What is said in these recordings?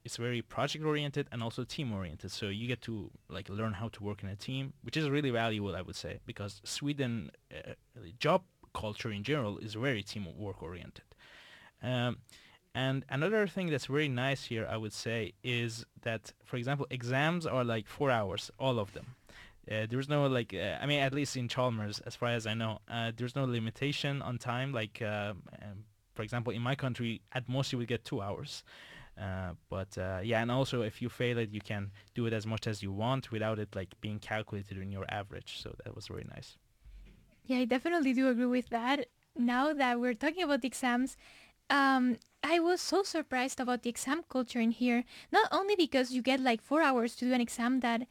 it's very project oriented and also team oriented. So you get to like learn how to work in a team, which is really valuable, I would say, because Sweden job culture in general is very teamwork oriented. Um, and another thing that's very nice here, I would say, is that, for example, exams are like 4 hours, all of them. There's no like, I mean, at least in Chalmers, as far as I know, there's no limitation on time. Like, for example, in my country, at most you will get 2 hours. But yeah, and also if you fail it, you can do it as much as you want without it like being calculated in your average. So that was very nice. Yeah, I definitely do agree with that. Now that we're talking about the exams, I was so surprised about the exam culture in here. Not only because you get like 4 hours to do an exam that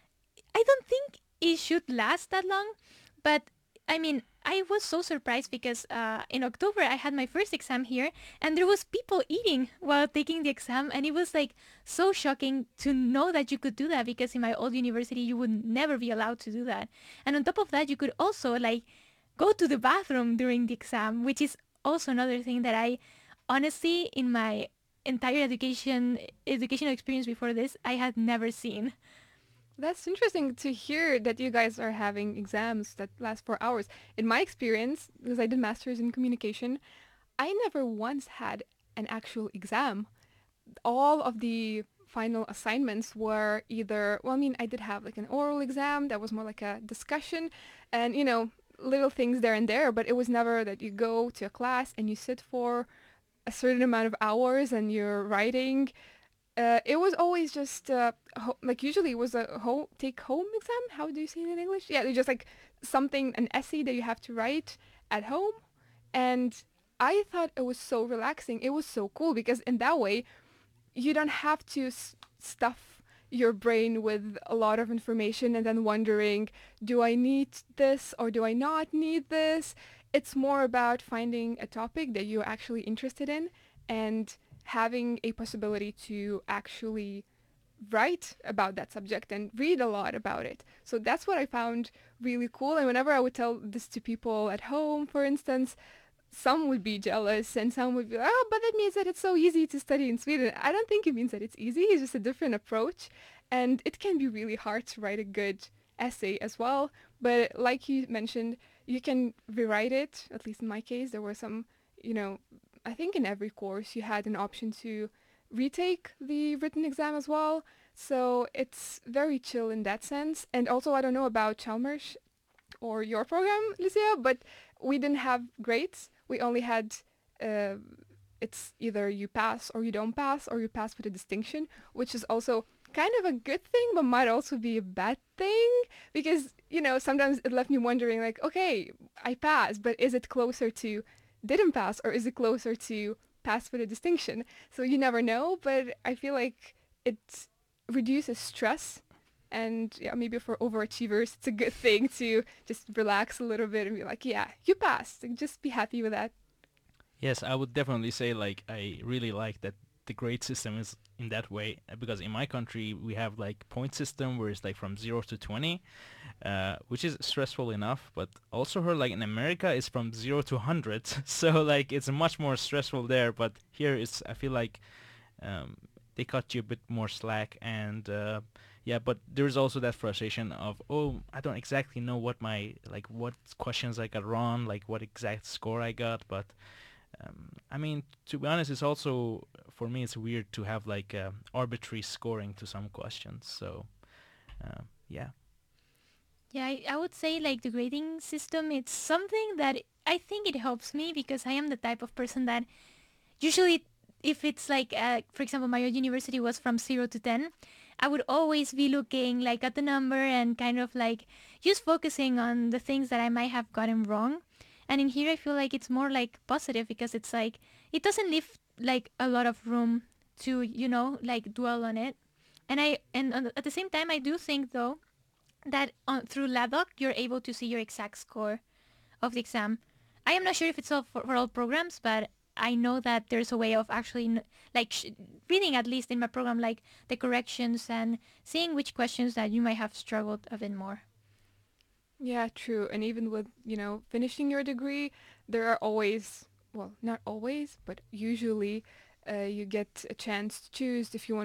I don't think it should last that long, but I mean, I was so surprised because in October I had my first exam here, and there was people eating while taking the exam, and it was like so shocking to know that you could do that because in my old university you would never be allowed to do that. And on top of that, you could also like go to the bathroom during the exam, which is also another thing that I honestly in my entire educational experience before this I had never seen. That's interesting to hear that you guys are having exams that last 4 hours. In my experience, because I did masters in communication, I never once had an actual exam. All of the final assignments were either, well, I mean, I did have like an oral exam that was more like a discussion and, little things there and there, but it was never that you go to a class and you sit for a certain amount of hours and you're writing. It was always just like usually it was a take home exam. How do you say it in English? Yeah, it's just like something, an essay that you have to write at home. And I thought it was so relaxing. It was so cool because in that way you don't have to stuff your brain with a lot of information and then wondering, do I need this or do I not need this? It's more about finding a topic that you're actually interested in and having a possibility to actually write about that subject and read a lot about it. So that's what I found really cool. And whenever I would tell this to people at home, for instance, some would be jealous and some would be like, oh, but that means that it's so easy to study in Sweden. I don't think it means that it's easy. It's just a different approach. And it can be really hard to write a good essay as well. But like you mentioned, you can rewrite it. At least in my case, there were some, you know, I think in every course you had an option to retake the written exam as well. So it's very chill in that sense. And also, I don't know about Chalmers or your program, Lucia, but we didn't have grades. We only had uh, it's either you pass or you don't pass or you pass with a distinction, which is also kind of a good thing, but might also be a bad thing because, sometimes it left me wondering like, okay, I passed, but is it closer to didn't pass or is it closer to pass with a distinction? So you never know, but I feel like it reduces stress and yeah, maybe for overachievers, it's a good thing to just relax a little bit and be like, yeah, you passed. And just be happy with that. Yes, I would definitely say like I really like that the grade system is in that way because in my country we have like point system where it's like from 0 to 20, which is stressful enough. But also her like in America is from 0 to 100, so like it's much more stressful there. But here it's I feel like um, they cut you a bit more slack and yeah, but there's also that frustration of oh I don't exactly know what my like what questions I got wrong, like what exact score I got, but I mean, to be honest, it's also for me it's weird to have like arbitrary scoring to some questions. So yeah, Yeah, I would say like the grading system, it's something that I think it helps me because I am the type of person that usually if it's like, for example, my university was from 0 to 10, I would always be looking like at the number and kind of like just focusing on the things that I might have gotten wrong. And in here, I feel like it's more like positive because it's like, it doesn't leave like a lot of room to, like dwell on it. And at the same time, I do think though that through LabDoc, you're able to see your exact score of the exam. I am not sure if it's all for all programs, but I know that there's a way of actually like reading at least in my program like the corrections and seeing which questions that you might have struggled a bit more. Yeah, true. And even with, finishing your degree, there are always, well, not always, but usually you get a chance to choose if you want